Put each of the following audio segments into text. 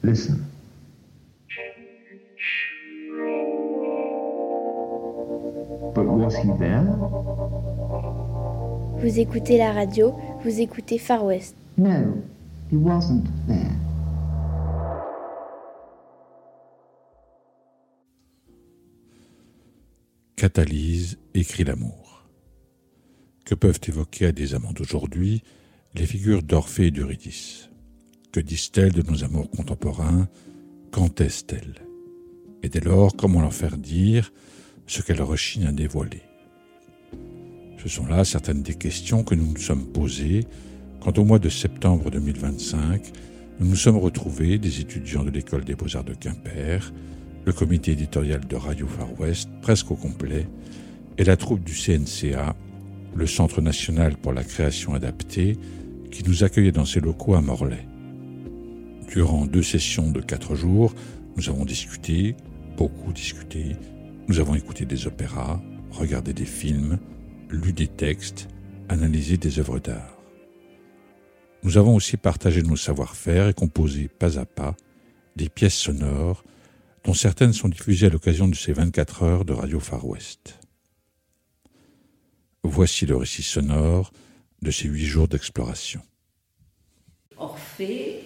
Listen. But was he there? Vous écoutez la radio, vous écoutez Far West. No, he wasn't there. Catalyse écrit l'amour. Que peuvent évoquer à des amants d'aujourd'hui les figures d'Orphée et d'Eurydice? Que disent-elles de nos amours contemporains? Quand est-ce-t-elle? Et dès lors, comment leur faire dire ce qu'elles rechignent à dévoiler? Ce sont là certaines des questions que nous nous sommes posées quand au mois de septembre 2025, nous nous sommes retrouvés, des étudiants de l'École des Beaux-Arts de Quimper, le comité éditorial de Radio Far West, presque au complet, et la troupe du CNCA, le Centre national pour la création adaptée, qui nous accueillait dans ses locaux à Morlaix. Durant 2 sessions de 4 jours, nous avons discuté, beaucoup discuté, nous avons écouté des opéras, regardé des films, lu des textes, analysé des œuvres d'art. Nous avons aussi partagé nos savoir-faire et composé pas à pas des pièces sonores dont certaines sont diffusées à l'occasion de ces 24 heures de Radio Far West. Voici le récit sonore de ces 8 jours d'exploration. Orphée,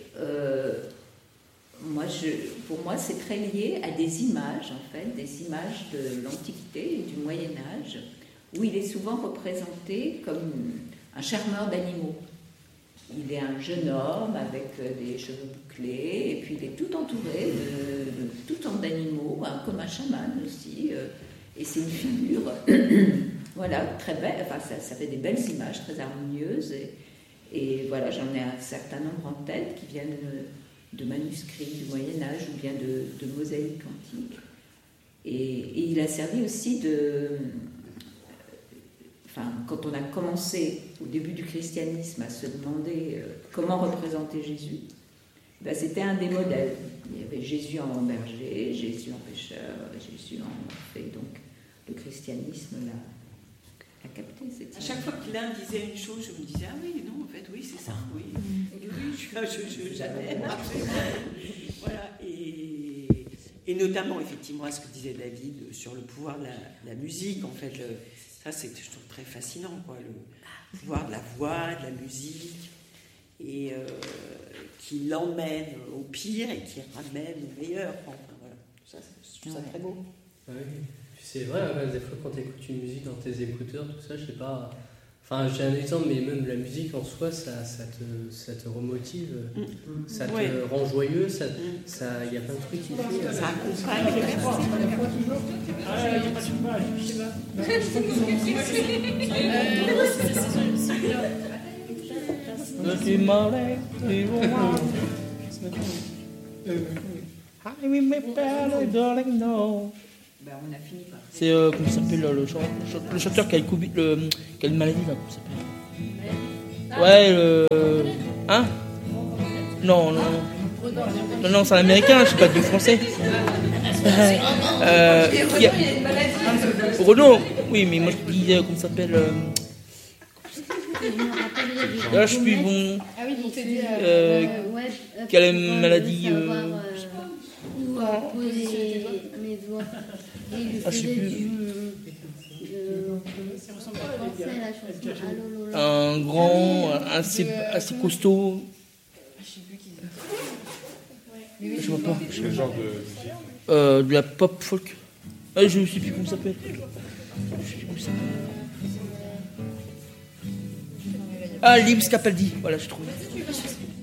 pour moi, c'est très lié à des images, en fait, des images de l'Antiquité et du Moyen-Âge, où il est souvent représenté comme un charmeur d'animaux. Il est un jeune homme avec des cheveux bouclés, et puis il est tout entouré de tout genre d'animaux, comme un chaman aussi, et c'est une figure, voilà, très belle, enfin ça fait des belles images, très harmonieuses, et voilà, j'en ai un certain nombre en tête qui viennent de manuscrits du Moyen-Âge ou bien de mosaïques antiques. Et il a servi aussi quand on a commencé au début du christianisme à se demander comment représenter Jésus, c'était un des modèles. Il y avait Jésus en berger, Jésus en pêcheur, Jésus en Orphée. Donc le christianisme l'a capté cette image. À chaque fois que l'un disait une chose, je me disais ah oui, non, en fait, oui, c'est ça, oui. Et oui, j'adhère. Voilà, et notamment, effectivement, à ce que disait David sur le pouvoir de la musique, en fait, ça, je trouve très fascinant, quoi, le pouvoir de la voix, de la musique, et qui l'emmène au pire et qui ramène au meilleur. Enfin, voilà. Ça, je trouve ça très beau. Oui. C'est vrai, des fois quand tu écoutes une musique dans tes écouteurs, tout ça, je sais pas. Enfin, j'ai un exemple, mais même la musique en soi, ça te remotive, ça te rend joyeux, il y a plein de trucs qui font. Ça accompagne. On a fini par... C'est comment s'appelle le chanteur qui a une maladie là, comment s'appelle? Ouais, hein? Non, c'est un américain, je sais pas du français. Renaud, oui, mais moi je dis comment s'appelle? Là, je suis bon. Ah oui, donc c'est qui a une maladie. Mes doigts. Je sais plus. Un grand, assez costaud. Je vois pas. Quel genre de musique? De la pop folk. Je sais plus comment ça s'appelle. Libs Capaldi, voilà, je trouve.